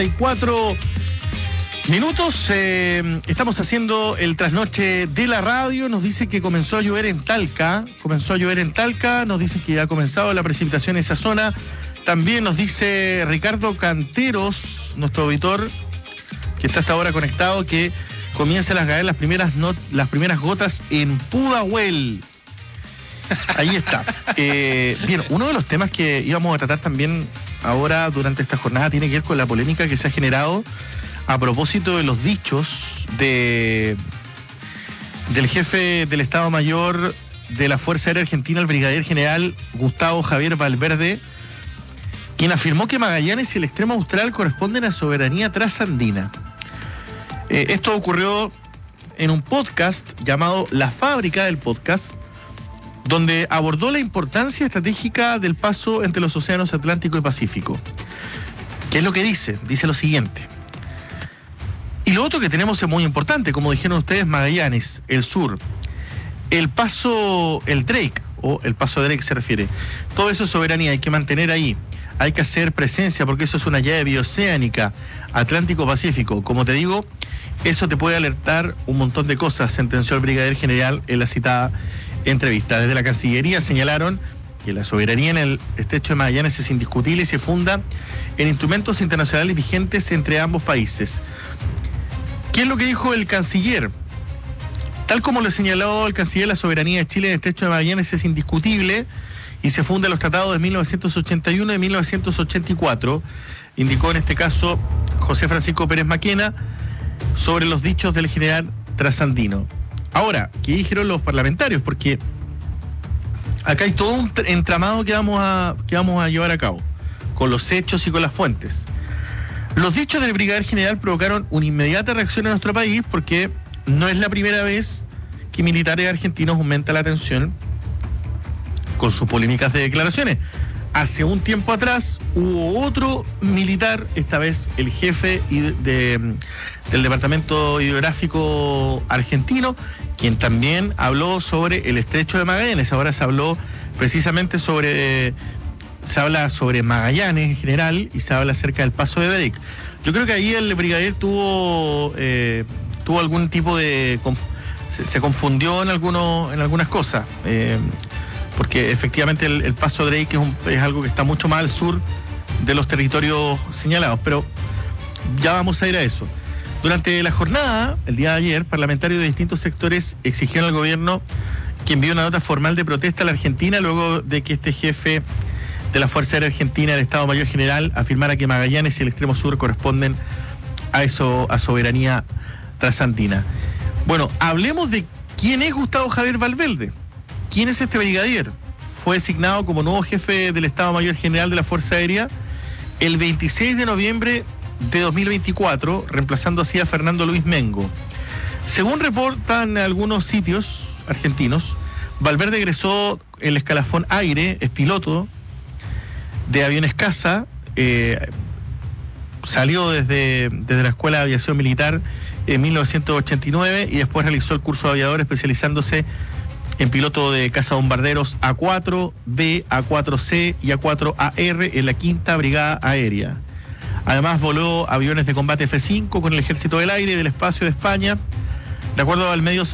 4 minutos, estamos haciendo el trasnoche de la radio. Nos dice que comenzó a llover en Talca, nos dice que ya ha comenzado la precipitación en esa zona. También nos dice Ricardo Canteros, nuestro auditor, que está hasta ahora conectado, que comienzan a caer las primeras gotas en Pudahuel. Ahí está. Bien, uno de los temas que íbamos a tratar también ahora durante esta jornada tiene que ver con la polémica que se ha generado a propósito de los dichos del jefe del Estado Mayor de la Fuerza Aérea Argentina, el brigadier general Gustavo Javier Valverde, quien afirmó que Magallanes y el extremo austral corresponden a soberanía trasandina. Esto ocurrió en un podcast llamado La Fábrica del Podcast, donde abordó la importancia estratégica del paso entre los océanos Atlántico y Pacífico. ¿Qué es lo que dice? Dice lo siguiente. Y lo otro que tenemos es muy importante, como dijeron ustedes, Magallanes, el sur, el paso, el Drake, o el paso Drake se refiere. Todo eso es soberanía, hay que mantener ahí. Hay que hacer presencia porque eso es una llave bioceánica, Atlántico-Pacífico. Como te digo, eso te puede alertar un montón de cosas, sentenció el brigadier general en la citada entrevista. Desde la Cancillería señalaron que la soberanía en el estrecho de Magallanes es indiscutible y se funda en instrumentos internacionales vigentes entre ambos países. ¿Qué es lo que dijo el canciller? Tal como lo señaló el canciller, la soberanía de Chile en el estrecho de Magallanes es indiscutible y se funda en los tratados de 1981 y 1984, indicó en este caso José Francisco Pérez Maquena sobre los dichos del general trasandino. Ahora, ¿qué dijeron los parlamentarios? Porque acá hay todo un entramado que vamos a llevar a cabo, con los hechos y con las fuentes. Los dichos del brigadier general provocaron una inmediata reacción en nuestro país porque no es la primera vez que militares argentinos aumentan la tensión con sus polémicas de declaraciones. Hace un tiempo atrás hubo otro militar, esta vez el jefe del Departamento Hidrográfico argentino, quien también habló sobre el estrecho de Magallanes. Ahora se habló precisamente se habla sobre Magallanes en general y se habla acerca del paso de Drake. Yo creo que ahí el brigadier tuvo algún tipo de... se confundió en algunas cosas. Porque efectivamente el paso Drake es algo que está mucho más al sur de los territorios señalados, pero ya vamos a ir a eso. Durante la jornada, el día de ayer, parlamentarios de distintos sectores exigieron al gobierno que envíe una nota formal de protesta a la Argentina luego de que este jefe de la Fuerza Aérea Argentina del Estado Mayor General afirmara que Magallanes y el extremo sur corresponden a soberanía trasandina. Bueno, hablemos de quién es Gustavo Javier Valverde. ¿Quién es este brigadier? Fue designado como nuevo jefe del Estado Mayor General de la Fuerza Aérea el 26 de noviembre de 2024, reemplazando así a Fernando Luis Mengo. Según reportan algunos sitios argentinos, Valverde egresó el escalafón aire, es piloto de aviones caza, salió desde la Escuela de Aviación Militar en 1989 y después realizó el curso de aviador especializándose en piloto de cazabombarderos A4, B, A4C y A4AR en la 5ª Brigada Aérea. Además voló aviones de combate F-5 con el Ejército del Aire y del Espacio de España. De acuerdo al medio